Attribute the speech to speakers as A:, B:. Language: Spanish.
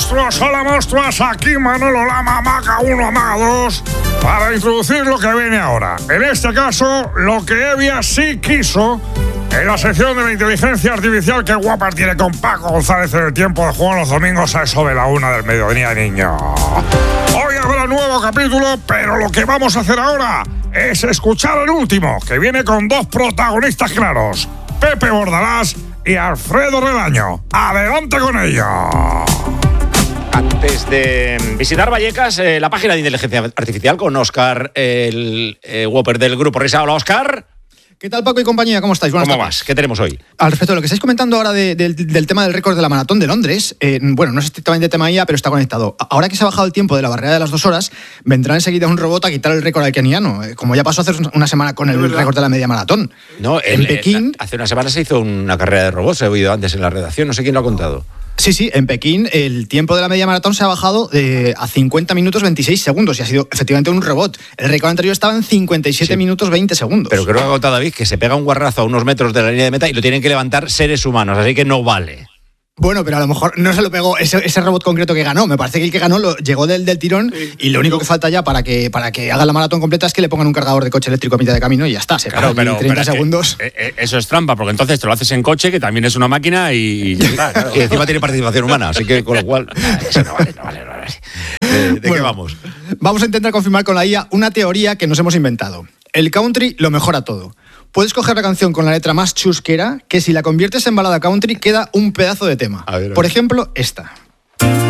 A: Hola monstruos, aquí Manolo Lama, Maca 1, Maca 2, para introducir lo que viene ahora. En este caso, lo que Evia sí quiso, en la sección de la inteligencia artificial que guapa tiene con Paco González en el tiempo de juego los domingos a eso de la 1 del mediodía, niño. Hoy habrá nuevo capítulo, pero lo que vamos a hacer ahora es escuchar el último, que viene con dos protagonistas claros, Pepe Bordalás y Alfredo Relaño. ¡Adelante con ello!
B: Antes de visitar Vallecas, la página de inteligencia artificial con Óscar, el Whopper del Grupo Risa. Hola, Óscar.
C: ¿Qué tal, Paco y compañía? ¿Cómo estáis?
B: ¿Cómo vas? ¿Qué tenemos hoy?
C: Al respecto de lo que estáis comentando ahora del tema del récord de la Maratón de Londres, bueno, no es estrictamente tema IA, pero está conectado. Ahora que se ha bajado el tiempo de la barrera de las 2 horas, vendrá enseguida un robot a quitar el récord al keniano, como ya pasó hace una semana con el récord de la media maratón.
B: No,
C: en Pekín...
B: Hace una semana se hizo una carrera de robots, he oído antes en la redacción, no sé quién lo ha contado.
C: Sí, en Pekín el tiempo de la media maratón se ha bajado a 50 minutos 26 segundos y ha sido efectivamente un robot. El récord anterior estaba en 57 minutos 20 segundos.
B: Pero creo que ha contado David que se pega un guarrazo a unos metros de la línea de meta y lo tienen que levantar seres humanos, así que no vale.
C: Bueno, pero a lo mejor no se lo pegó ese robot concreto que ganó. Me parece que el que ganó llegó del tirón y lo único que falta ya para que haga la maratón completa es que le pongan un cargador de coche eléctrico a mitad de camino y ya está.
D: Claro, pero
C: 30 segundos.
D: Eso es trampa, porque entonces te lo haces en coche, que también es una máquina y ya está. Claro.
B: Y encima tiene participación humana, así que con lo cual... Eso no vale. ¿De qué vamos?
C: Vamos a intentar confirmar con la IA una teoría que nos hemos inventado. El country lo mejora todo. Puedes coger la canción con la letra más chusquera, que si la conviertes en balada country queda un pedazo de tema.
B: A ver.
C: Por ejemplo, esta.